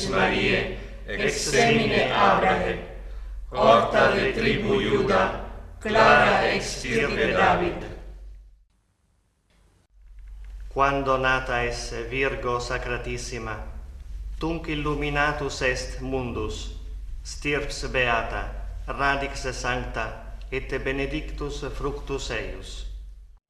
Virgis Mariae, ex semine Abrahe, horta de tribu Iuda, clara ex stirpe David. Quando nata es Virgo Sacratissima, tunc illuminatus est mundus, stirps beata, radix sancta, et benedictus fructus eius.